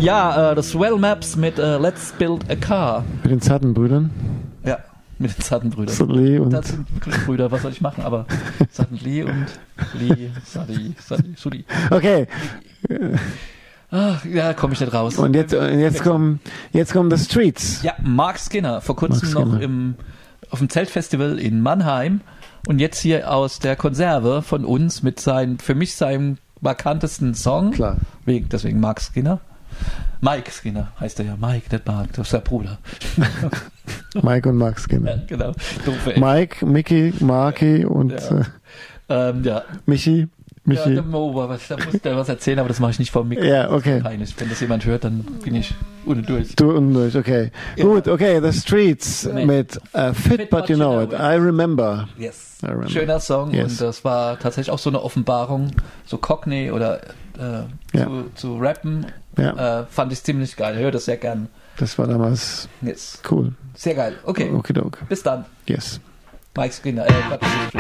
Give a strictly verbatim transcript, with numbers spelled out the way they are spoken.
Ja, äh, das Swell Maps mit äh, Let's Build a Car. Mit den Sutton-Brüdern. Ja, mit den Sutton-Brüdern. Sudley und... Das sind wirklich Brüder, was soll ich machen? Aber Sutton Lee und Lee, Sudley, Sudley, Sudley. Okay. Ach, ja, komme ich nicht raus. Und jetzt, jetzt kommen, jetzt kommen The Streets. Ja, Mark Skinner, vor kurzem Mark noch Skinner. im, auf dem Zeltfestival in Mannheim und jetzt hier aus der Konserve von uns mit seinem, für mich seinem markantesten Song. Klar. Wegen, deswegen Mark Skinner. Mike Skinner heißt er ja. Mike, nicht Mark, das ist der Bruder. Mike und Mark Skinner. Ja, genau. Doofe Mike, Mickey, Marky und Ja. äh, ähm, ja. Michi. Ja, Michi. der Mo, was, da muss der was erzählen, aber das mache ich nicht vor dem Mikro. Ja, okay. Peinlich. Wenn das jemand hört, dann bin ich unten durch. Du und durch, okay. Ja. Gut, okay, The Streets Mit- mit uh, Fit But You Know It. I Remember. Yes. I remember. Schöner Song Yes. und das war tatsächlich auch so eine Offenbarung, so Cockney oder äh, Ja. zu, zu rappen. Ja, Äh, fand ich ziemlich geil. Höre das sehr gern. das war damals Yes. cool. Sehr geil. Okay. Okidok. Bis dann. Yes. Mike Skinner. Äh, Quatsch.